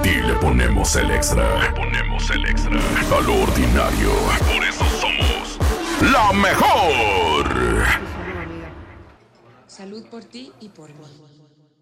Aquí le ponemos el extra. A lo ordinario. Por eso somos la mejor. Salud por ti y por mí.